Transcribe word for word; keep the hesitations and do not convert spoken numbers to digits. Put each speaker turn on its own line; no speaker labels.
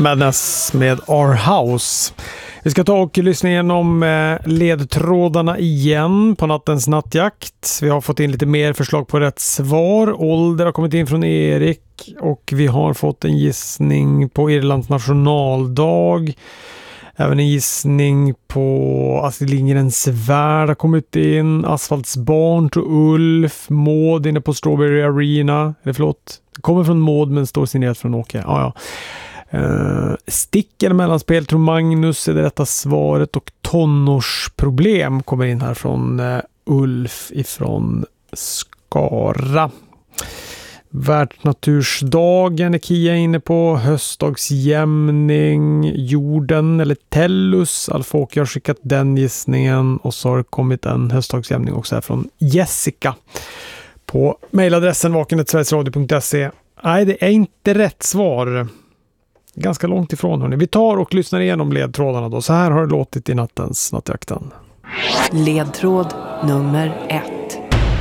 Madness med Our House. Vi ska ta och lyssna igenom ledtrådarna igen på nattens nattjakt. Vi har fått in lite mer förslag på rätt svar. Ålder har kommit in från Erik och vi har fått en gissning på Irlands nationaldag. Även en gissning på Astrid Lindgrens värld har kommit in. Asfaltsbarn till Ulf. Maud inne på Strawberry Arena. Eller förlåt. Det kommer från Maud men står signerat från Åke. Ja, ja. Uh, sticken mellanspel tror Magnus är det rätta svaret. Och tonårsproblem kommer in här från uh, Ulf ifrån Skara. Världsnatursdagen är Kia inne på. Höstdagsjämning, jorden eller Tellus. Alfåke har skickat den gissningen. Och så har det kommit en höstdagsjämning också här från Jessica. På mejladressen vakenet sverigesradio punkt se. Nej, det är inte rätt svar. Ganska långt ifrån hörni. Vi tar och lyssnar igenom ledtrådarna då. Så här har det låtit i nattens nattjakten.
Ledtråd nummer ett.